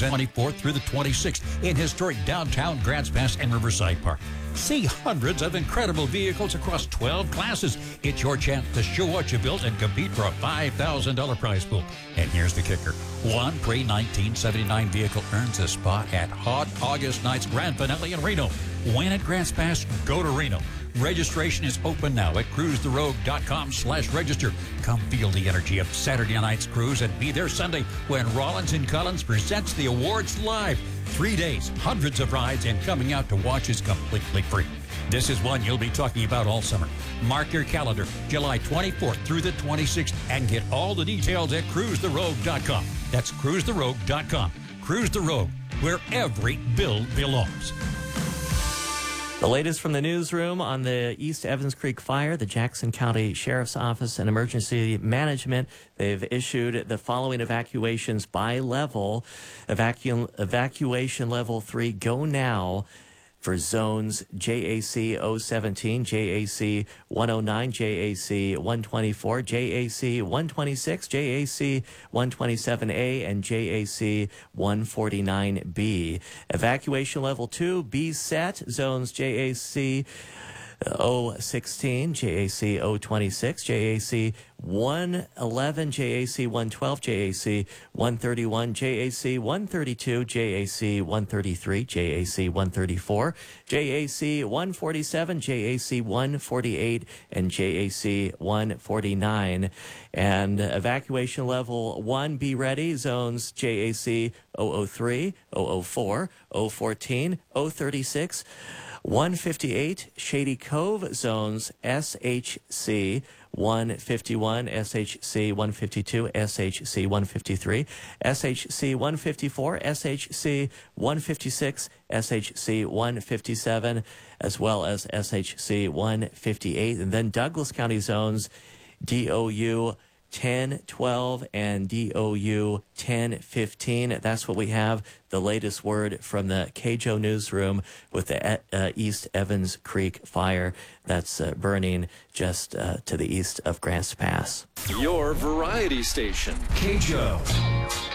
24th through the 26th in historic downtown Grants Pass and Riverside Park. See hundreds of incredible vehicles across 12 classes. It's your chance to show what you built and compete for a $5,000 prize pool. And here's the kicker. One pre-1979 vehicle earns a spot at Hot August Night's grand finale in Reno. Win at Grants Pass, go to Reno. Registration is open now at cruisetherogue.com/register. Come feel the energy of Saturday night's cruise and be there Sunday when Rollins and Collins presents the awards live. 3 days, hundreds of rides, and coming out to watch is completely free. This is one you'll be talking about all summer. Mark your calendar, July 24th through the 26th, and get all the details at cruisetherogue.com. That's cruisetherogue.com. Cruise the Rogue, where every bill belongs. The latest from the newsroom on the East Evans Creek fire, the Jackson County Sheriff's Office and Emergency Management, they've issued the following evacuations by level. Evacuation level 3, go now for zones JAC 017, JAC 109, JAC 124, JAC 126, JAC 127A, and JAC 149B. Evacuation level 2, B set, zones JAC 016, JAC 026, JAC 111, JAC 112, JAC 131, JAC 132, JAC 133, JAC 134, JAC 147, JAC 148, and JAC 149. And evacuation level 1, be ready, zones JAC 003, 004, 014, 036, 158, Shady Cove, zones SHC 151, SHC 152, SHC 153, SHC 154, SHC 156, SHC 157, as well as SHC 158. And then Douglas County zones DOU 1012 and DOU 1015. That's what we have. The latest word from the KJO newsroom with the East Evans Creek fire that's burning just to the east of Grants Pass. Your variety station, KJO.